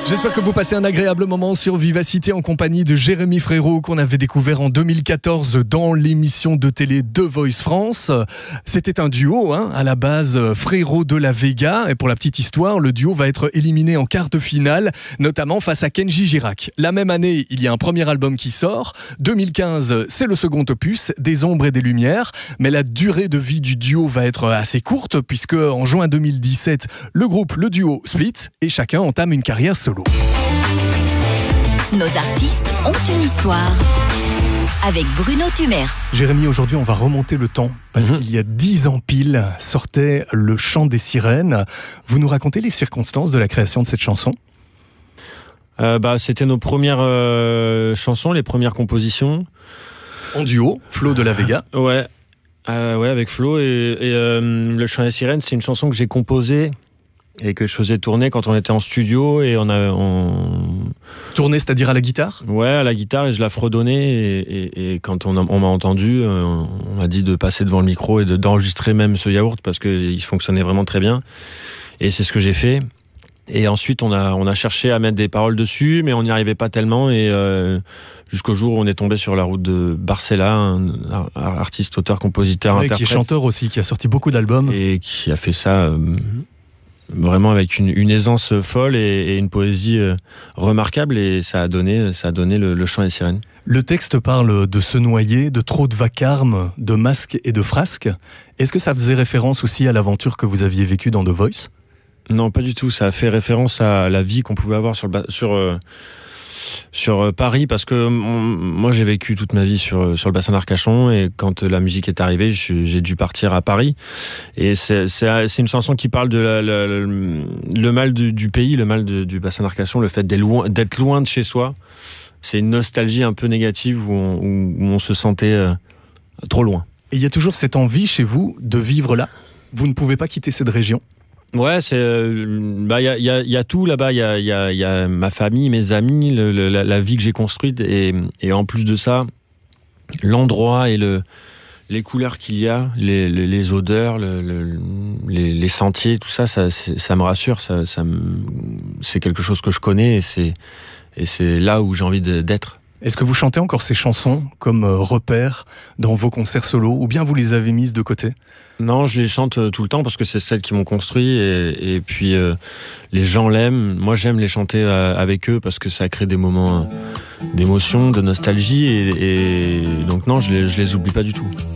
J'espère que vous passez un agréable moment sur Vivacité en compagnie de Jérémy Frérot qu'on avait découvert en 2014 dans l'émission de télé The Voice France. C'était un duo à la base, Frérot de la Vega, et pour la petite histoire, le duo va être éliminé en quart de finale, notamment face à Kenji Girac. La même année, il y a un premier album qui sort. 2015, c'est le second opus, Des ombres et des lumières, mais la durée de vie du duo va être assez courte puisque en juin 2017, le duo split et chacun entame une carrière solo. Nos artistes ont une histoire. Avec Bruno Tumers. Jérémy, aujourd'hui, on va remonter le temps parce qu'il y a 10 ans pile sortait Le Chant des Sirènes. Vous nous racontez les circonstances de la création de cette chanson ? C'était nos premières chansons, les premières compositions. En duo, Flo de la Vega. Ouais, avec Flo. Et Le Chant des Sirènes, c'est une chanson que j'ai composée et que je faisais tourner quand on était en studio. Et Tourner, c'est-à-dire à la guitare ? Ouais, à la guitare, et je la fredonnais. Et quand on m'a entendu, on m'a dit de passer devant le micro et d'enregistrer même ce yaourt parce qu'il fonctionnait vraiment très bien. Et c'est ce que j'ai fait. Et ensuite, on a cherché à mettre des paroles dessus, mais on n'y arrivait pas tellement. Et jusqu'au jour où on est tombé sur la route de Barcella, un artiste, auteur, compositeur, interprète. Qui est chanteur aussi, qui a sorti beaucoup d'albums. Et qui a fait ça vraiment avec une aisance folle et une poésie remarquable. Et ça a donné le Chant des Sirènes. Le texte parle de se noyer, de trop de vacarme, de masques et de frasques. Est-ce que ça faisait référence aussi à l'aventure que vous aviez vécue dans The Voice ? Non, pas du tout. Ça a fait référence à la vie qu'on pouvait avoir sur Paris, parce que moi j'ai vécu toute ma vie sur le bassin d'Arcachon, et quand la musique est arrivée, j'ai dû partir à Paris. Et c'est une chanson qui parle de le mal du pays, le mal du bassin d'Arcachon, le fait d'être loin de chez soi. C'est une nostalgie un peu négative où on se sentait trop loin. Et il y a toujours cette envie chez vous de vivre là ? Vous ne pouvez pas quitter cette région ? Ouais, il y a tout là-bas. Il y a ma famille, mes amis, la vie que j'ai construite, et en plus de ça, l'endroit et les couleurs qu'il y a, les odeurs, les sentiers, tout ça, ça me rassure. C'est quelque chose que je connais, et c'est là où j'ai envie d'être. Est-ce que vous chantez encore ces chansons comme repères dans vos concerts solo, ou bien vous les avez mises de côté ? Non, je les chante tout le temps parce que c'est celles qui m'ont construit, et puis les gens l'aiment. Moi, j'aime les chanter avec eux parce que ça crée des moments d'émotion, de nostalgie, et donc non, je les oublie pas du tout.